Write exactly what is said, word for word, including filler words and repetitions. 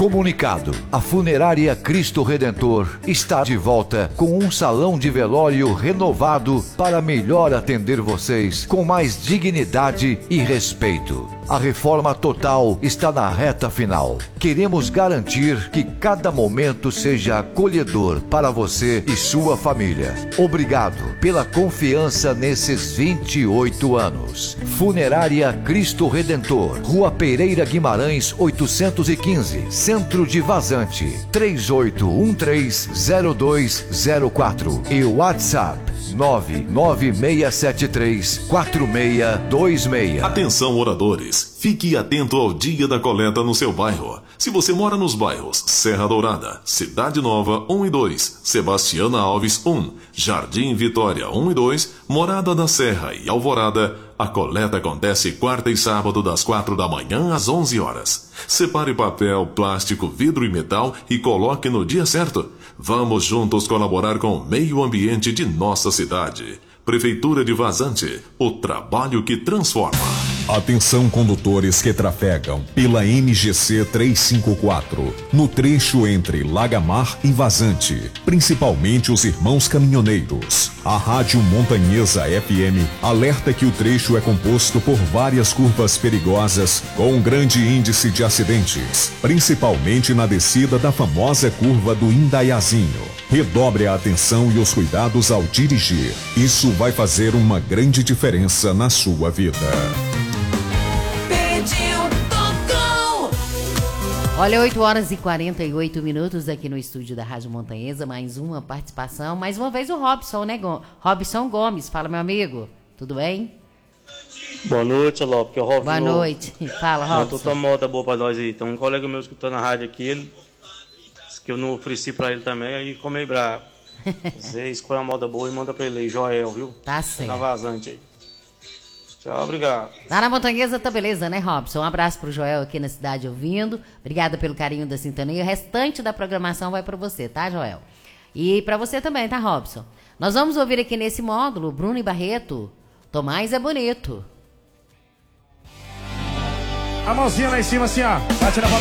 Comunicado: a Funerária Cristo Redentor está de volta com um salão de velório renovado para melhor atender vocês com mais dignidade e respeito. A reforma total está na reta final. Queremos garantir que cada momento seja acolhedor para você e sua família. Obrigado pela confiança nesses vinte e oito anos. Funerária Cristo Redentor, Rua Pereira Guimarães, oitocentos e quinze, Centro de Vazante, três oito um três zero dois zero quatro e WhatsApp nove nove seis sete três quatro seis dois seis. Atenção, moradores, fique atento ao dia da coleta no seu bairro. Se você mora nos bairros Serra Dourada, Cidade Nova um e dois, Sebastiana Alves um, Jardim Vitória um e dois, Morada da Serra e Alvorada, a coleta acontece quarta e sábado das quatro da manhã às onze horas. Separe papel, plástico, vidro e metal e coloque no dia certo. Vamos juntos colaborar com o meio ambiente de nossa cidade. Prefeitura de Vazante, o trabalho que transforma. Atenção, condutores que trafegam pela M G C trezentos e cinquenta e quatro, no trecho entre Lagamar e Vazante, principalmente os irmãos caminhoneiros. A Rádio Montanhesa F M alerta que o trecho é composto por várias curvas perigosas com um grande índice de acidentes, principalmente na descida da famosa curva do Indaiazinho. Redobre a atenção e os cuidados ao dirigir. Isso vai fazer uma grande diferença na sua vida. Olha, oito horas e quarenta e oito minutos aqui no estúdio da Rádio Montanhesa, mais uma participação, mais uma vez o Robson, né? Robson Gomes, fala, meu amigo, tudo bem? Boa noite, Alô, porque o Robson... Boa noite, fala, Robson. Tô tomando moda boa pra nós aí, tem um colega meu escutando a rádio aqui, ele disse que eu não ofereci pra ele também, aí ficou meio bravo. Você escolhe a moda boa e manda pra ele aí, Joel, viu? Tá certo. Tá vazante aí. Tchau, obrigado. Lá na Montanhesa tá beleza, né, Robson? Um abraço pro Joel aqui na cidade ouvindo. Obrigada pelo carinho da sintonia. O restante da programação vai pra você, tá, Joel? E pra você também, tá, Robson? Nós vamos ouvir aqui nesse módulo Bruno e Barreto. Tomás é bonito. A mãozinha lá em cima, assim, ó. Bate na palma